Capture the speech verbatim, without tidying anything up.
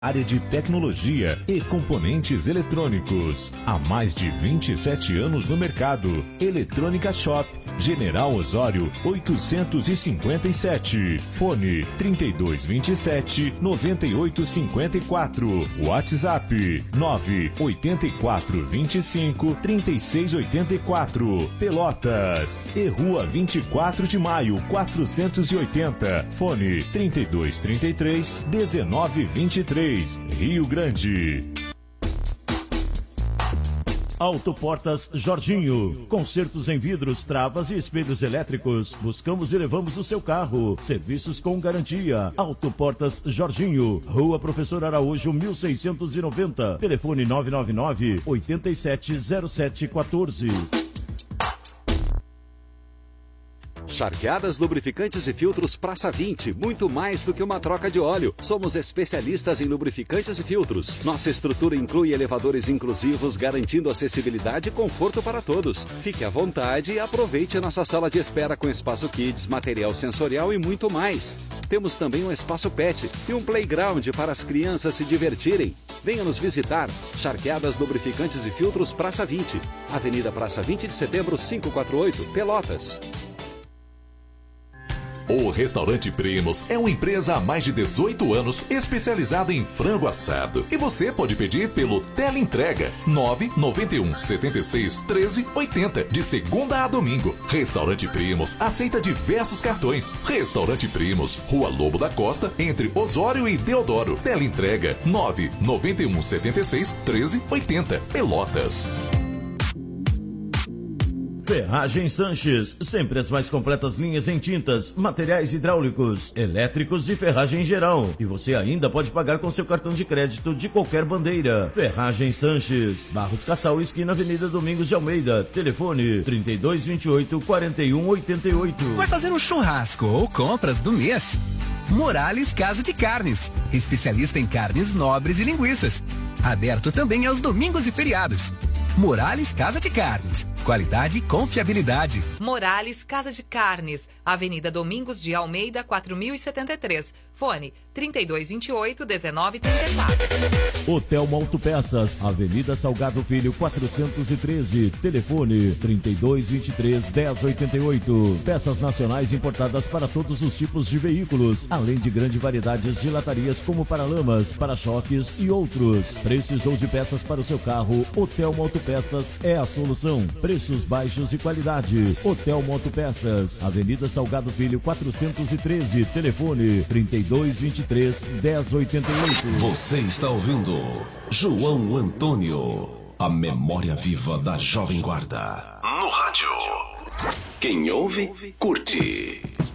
Área de tecnologia e componentes eletrônicos. Há mais de vinte e sete anos no mercado. Eletrônica Shop, General Osório oitocentos e cinquenta e sete. Fone trinta e dois vinte e sete, noventa e oito cinquenta e quatro. WhatsApp nove oito quatro vinte e cinco, trinta e seis oitenta e quatro. Pelotas e Rua vinte e quatro de maio quatrocentos e oitenta. Fone trinta e dois trinta e três, dezenove vinte e três. Rio Grande. Autoportas Jorginho. Consertos em vidros, travas e espelhos elétricos. Buscamos e levamos o seu carro. Serviços com garantia. Autoportas Jorginho. Rua Professor Araújo, mil seiscentos e noventa. Telefone nove nove nove, oito sete zero sete um quatro. Charqueadas, lubrificantes e filtros Praça vinte, muito mais do que uma troca de óleo. Somos especialistas em lubrificantes e filtros. Nossa estrutura inclui elevadores inclusivos, garantindo acessibilidade e conforto para todos. Fique à vontade e aproveite a nossa sala de espera com espaço kids, material sensorial e muito mais. Temos também um espaço pet e um playground para as crianças se divertirem. Venha nos visitar. Charqueadas, lubrificantes e filtros Praça vinte. Avenida Praça vinte de Setembro, quinhentos e quarenta e oito, Pelotas. O Restaurante Primos é uma empresa há mais de dezoito anos especializada em frango assado. E você pode pedir pelo teleentrega nove nove um sete seis treze oitenta de segunda a domingo. Restaurante Primos aceita diversos cartões. Restaurante Primos, Rua Lobo da Costa, entre Osório e Deodoro. Teleentrega nove nove um sete seis treze oitenta, Pelotas. Ferragem Sanches, sempre as mais completas linhas em tintas, materiais hidráulicos, elétricos e ferragem geral. E você ainda pode pagar com seu cartão de crédito de qualquer bandeira. Ferragem Sanches, Barros Cassal, esquina Avenida Domingos de Almeida. Telefone trinta e dois vinte e oito, quarenta e um oitenta e oito. Vai fazer um churrasco ou compras do mês? Morales Casa de Carnes, especialista em carnes nobres e linguiças. Aberto também aos domingos e feriados. Morales Casa de Carnes, qualidade e confiabilidade. Morales Casa de Carnes, Avenida Domingos de Almeida, quatro mil e setenta e três. Fone trinta e dois vinte e oito, dezenove trinta e quatro. Hotel Autopeças, Avenida Salgado Filho, quatrocentos e treze. Telefone trinta e dois vinte e três, dez oitenta e oito. Peças nacionais importadas para todos os tipos de veículos, além de grande variedade de latarias como paralamas, para-choques e outros. Precisou de peças para o seu carro? Hotel Autopeças é a solução. Preços baixos e qualidade. Hotel Autopeças, Avenida Salgado Filho, quatrocentos e treze. Telefone trinta e dois vinte e três, dez oitenta e oito. Você está ouvindo João Antônio, a memória viva da Jovem Guarda. No rádio. Quem ouve, curte.